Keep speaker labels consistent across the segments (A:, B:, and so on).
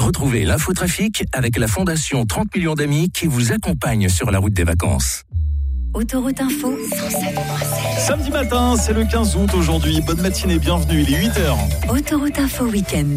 A: Retrouvez l'infotrafic avec la Fondation 30 millions d'amis qui vous accompagne sur la route des vacances.
B: Autoroute Info 107.7.
C: Samedi matin, c'est le 15 août aujourd'hui. Bonne matinée, bienvenue, il est 8h.
B: Autoroute Info Week-end.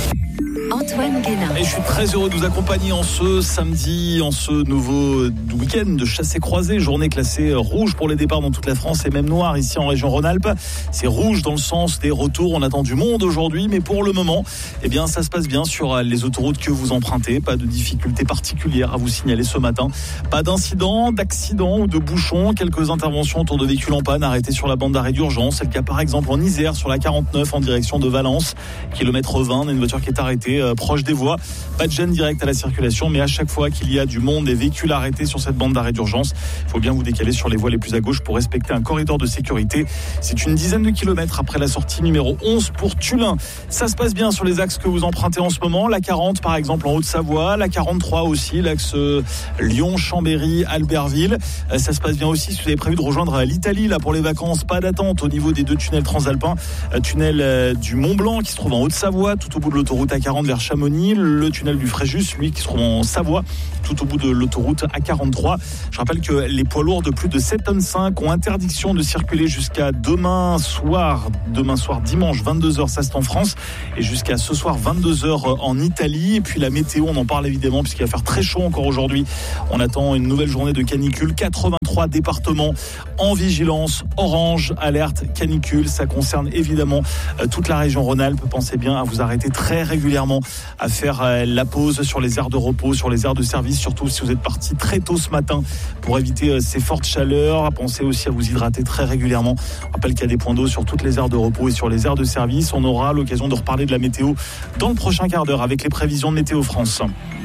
B: Antoine Guénin.
C: Et je suis très heureux de vous accompagner en ce samedi, en ce nouveau week-end de chassé-croisé. Journée classée rouge pour les départs dans toute la France et même noire ici en région Rhône-Alpes. C'est rouge dans le sens des retours. On attend du monde aujourd'hui, mais pour le moment, ça se passe bien sur les autoroutes que vous empruntez. Pas de difficultés particulières à vous signaler ce matin. Pas d'accident ou de bouchons. Quelques interventions autour de véhicules en panne arrêtés sur la bande d'arrêt d'urgence. C'est le cas par exemple en Isère sur la 49 en direction de Valence. Kilomètre 20, on a une voiture qui est arrêtée proche des voies. Pas de gêne directe à la circulation, mais à chaque fois qu'il y a du monde, des véhicules arrêtés sur cette bande d'arrêt d'urgence, il faut bien vous décaler sur les voies les plus à gauche pour respecter un corridor de sécurité. C'est une dizaine de kilomètres après la sortie numéro 11 pour Tullin. Ça se passe bien sur les axes que vous empruntez en ce moment. La 40 par exemple en Haute-Savoie, la 43 aussi, l'axe Lyon, Chambéry, Albertville. Ça se passe bien aussi si vous avez prévu de rejoindre l'Italie là pour les vacances. Pas d'attente au niveau des deux tunnels transalpins. Tunnel du Mont-Blanc qui se trouve en Haute-Savoie, tout au bout de l'autoroute A40 vers Chamonix, le tunnel du Fréjus, lui qui se trouve en Savoie, tout au bout de l'autoroute A43. Je rappelle que les poids lourds de plus de 7,5 tonnes ont interdiction de circuler jusqu'à demain soir, dimanche 22h, ça c'est en France, et jusqu'à ce soir 22h en Italie. Et puis la météo, on en parle évidemment puisqu'il va faire très chaud encore aujourd'hui. On attend une nouvelle journée de canicule, 83 départements en vigilance orange, alerte canicule. Ça concerne évidemment toute la région Rhône-Alpes. Pensez bien à vous arrêter très régulièrement, à faire la pause sur les aires de repos, sur les aires de service, surtout si vous êtes parti très tôt ce matin pour éviter ces fortes chaleurs. Pensez aussi à vous hydrater très régulièrement. Je rappelle qu'il y a des points d'eau sur toutes les aires de repos et sur les aires de service. On aura l'occasion de reparler de la météo dans le prochain quart d'heure avec les prévisions de Météo France.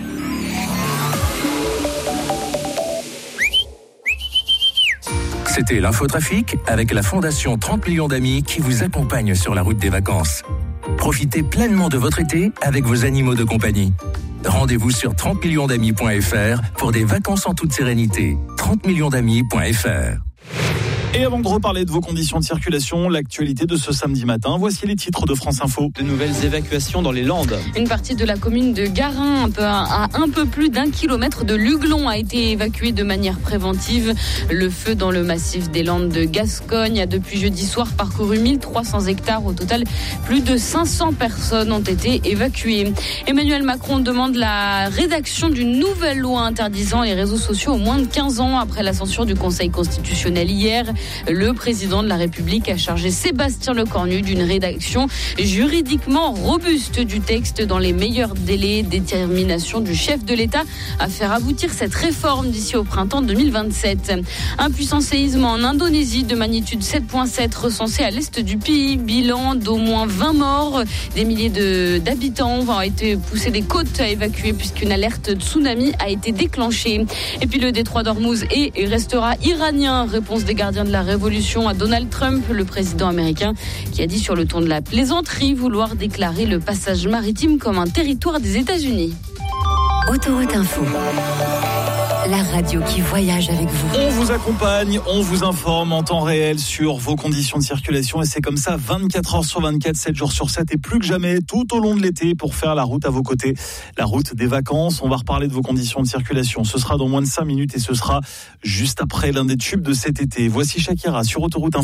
A: C'était l'infotrafic avec la Fondation 30 millions d'amis qui vous accompagne sur la route des vacances. Profitez pleinement de votre été avec vos animaux de compagnie. Rendez-vous sur 30millionsdamis.fr pour des vacances en toute sérénité. 30millionsdamis.fr.
C: Et avant de reparler de vos conditions de circulation, l'actualité de ce samedi matin, voici les titres de France Info.
D: De nouvelles évacuations dans les Landes.
E: Une partie de la commune de Garin, à un peu plus d'1 kilomètre de Luglon, a été évacuée de manière préventive. Le feu dans le massif des Landes de Gascogne a depuis jeudi soir parcouru 1300 hectares. Au total, plus de 500 personnes ont été évacuées. Emmanuel Macron demande la rédaction d'une nouvelle loi interdisant les réseaux sociaux aux moins de 15 ans après la censure du Conseil constitutionnel hier. Le président de la République a chargé Sébastien Lecornu d'une rédaction juridiquement robuste du texte dans les meilleurs délais. Détermination du chef de l'État à faire aboutir cette réforme d'ici au printemps 2027. Un puissant séisme en Indonésie de magnitude 7,7 recensé à l'est du pays. Bilan d'au moins 20 morts. Des milliers d'habitants ont été poussés des côtes à évacuer puisqu'une alerte tsunami a été déclenchée. Et puis le détroit d'Ormuz est et restera iranien. Réponse des gardiens de la révolution à Donald Trump, le président américain, qui a dit sur le ton de la plaisanterie vouloir déclarer le passage maritime comme un territoire des États-Unis.
B: Autoroute Info. La radio qui voyage avec vous.
C: On vous accompagne, on vous informe en temps réel sur vos conditions de circulation et c'est comme ça 24 heures sur 24, 7 jours sur 7 et plus que jamais tout au long de l'été pour faire la route à vos côtés, la route des vacances. On va reparler de vos conditions de circulation. Ce sera dans moins de 5 minutes et ce sera juste après l'un des tubes de cet été. Voici Shakira sur Autoroute Info.